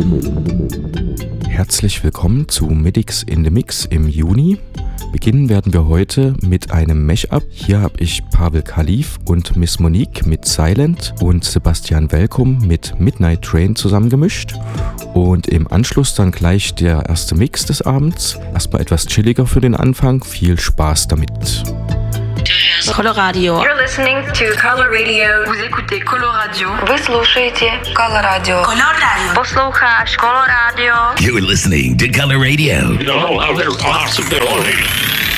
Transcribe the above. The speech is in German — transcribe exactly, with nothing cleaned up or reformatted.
Herzlich willkommen zu Midix in the Mix im Juni. Beginnen werden wir heute mit einem Mashup. Hier habe ich Pavel Khalif und Miss Monique mit Silent und Sebastian Welkum mit Midnight Train zusammengemischt. Und im Anschluss dann gleich der erste Mix des Abends. Erstmal etwas chilliger für den Anfang. Viel Spaß damit. Coloradio. You're listening to Color Radio. Vous écoutez Coloradio. Вы слушаете Color Radio. Color Radio. Послухаешь Color Radio. You're listening to Color Radio. No other possibility.